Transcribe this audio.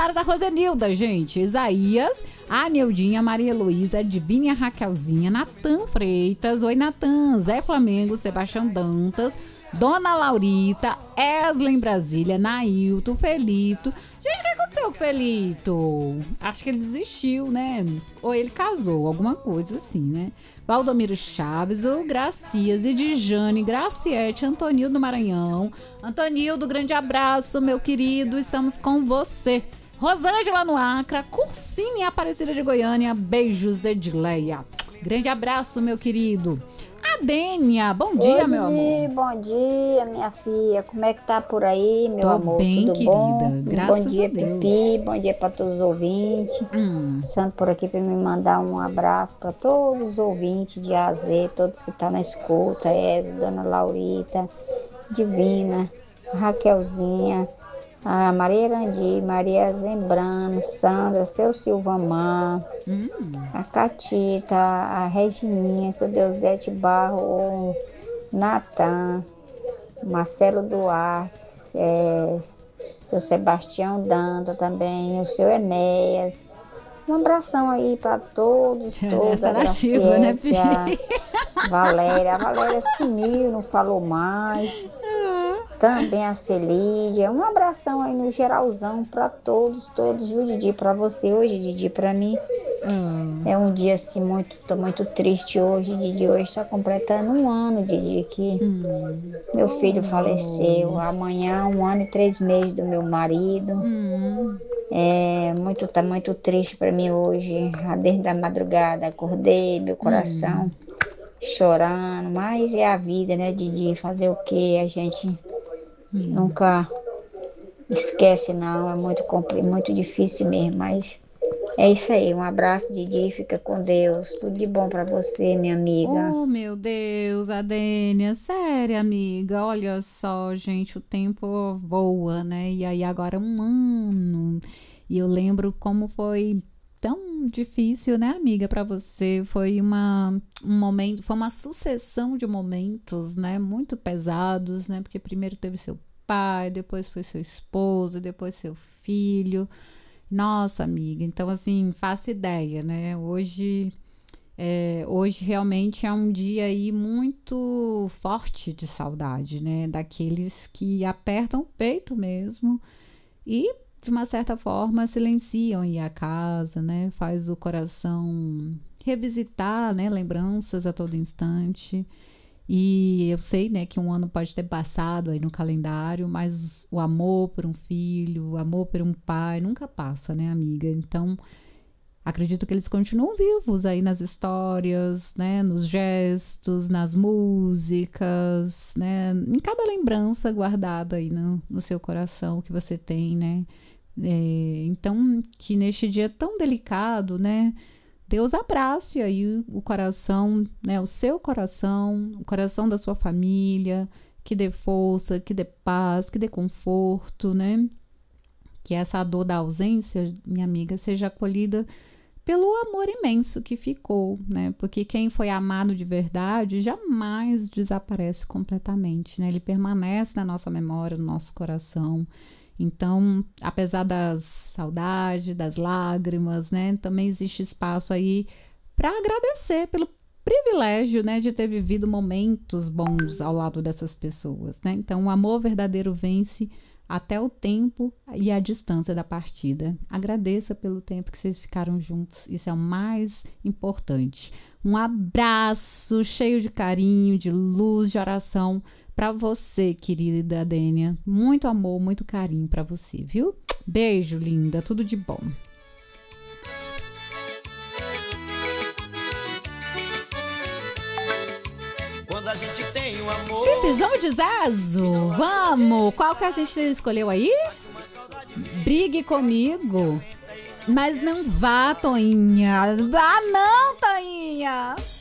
aniversário da Rosenilda, gente. Isaías, a Neudinha, Maria Heloísa, Divinha Raquelzinha, Natan Freitas, oi Natan, Zé Flamengo, Sebastião Dantas, Dona Laurita, Eslen Brasília, Nailton, Felito. Gente, o que aconteceu com o Felito? Acho que ele desistiu, né? Ou ele casou, alguma coisa assim, né? Valdomiro Chaves, o Gracias, Edjane, Graciete, Antonildo Maranhão. Antonildo, grande abraço, meu querido, estamos com você. Rosângela no Acre, Cursine Aparecida de Goiânia, beijos, Edileia. Grande abraço, meu querido. Adênia, bom dia, meu amor. Bom dia, minha filha. Como é que tá por aí, meu amor? Bem, tudo querida. bom? Graças bom dia, a Deus. Pipi. Bom dia para todos os ouvintes. Passando por aqui para me mandar um abraço para todos os ouvintes de AZ, todos que estão na escuta, Dona Laurita, Divina, Raquelzinha, a Maria Erandi, Maria Zembrano, Sandra, seu Silvamar, a Catita, a Regininha, seu Deusete Barro, Natan, Marcelo Duarte, seu Sebastião Danta também, o seu Enéas. Um abração aí para todos, toda a Graciete, né, a Valéria. A Valéria sumiu, não falou mais. Também a Celídia. Um abração aí no geralzão para todos, viu, Didi? Para você hoje, Didi, para mim. É um dia assim, tô muito triste hoje, Didi. Hoje está completando 1 ano, Didi, que meu filho faleceu. Amanhã, 1 ano e 3 meses do meu marido. Tá muito triste para mim hoje. Desde a madrugada acordei, meu coração chorando. Mas é a vida, né, Didi? Fazer o quê? A gente nunca esquece, não. É muito difícil mesmo, mas é isso aí. Um abraço, Didi. Fica com Deus. Tudo de bom pra você, minha amiga. Oh, meu Deus, Adênia. Sério, amiga. Olha só, gente, o tempo voa, né? E aí agora 1 ano. E eu lembro como foi tão difícil, né, amiga, pra você. Foi um momento, foi uma sucessão de momentos, né, muito pesados, né? Porque primeiro teve seu pai, depois foi seu esposo, depois seu filho. Nossa, amiga, então assim, faço ideia, né? Hoje realmente é um dia aí muito forte de saudade, né? Daqueles que apertam o peito mesmo e, de uma certa forma, silenciam aí a casa, né? Faz o coração revisitar, né? Lembranças a todo instante. E eu sei, né, que 1 ano pode ter passado aí no calendário, mas o amor por um filho, o amor por um pai nunca passa, né, amiga? Então, acredito que eles continuam vivos aí nas histórias, né, nos gestos, nas músicas, né, em cada lembrança guardada aí no seu coração que você tem, né? Então, que neste dia tão delicado, né, Deus abrace aí o coração, né, o seu coração, o coração da sua família, que dê força, que dê paz, que dê conforto, né? Que essa dor da ausência, minha amiga, seja acolhida pelo amor imenso que ficou, né? Porque quem foi amado de verdade jamais desaparece completamente, né? Ele permanece na nossa memória, no nosso coração. Então, apesar das saudades, das lágrimas, né, também existe espaço aí para agradecer pelo privilégio, né, de ter vivido momentos bons ao lado dessas pessoas, né? Então, o amor verdadeiro vence até o tempo e a distância da partida. Agradeça pelo tempo que vocês ficaram juntos, isso é o mais importante. Um abraço cheio de carinho, de luz, de oração para você, querida Adênia. Muito amor, muito carinho para você, viu? Beijo, linda. Tudo de bom. Quando a gente tem um amor. Vamos de Zazo. Vamos. Qual que a gente escolheu aí? Brigue comigo. Mas não vá, Toinha. Vá não, Toinha.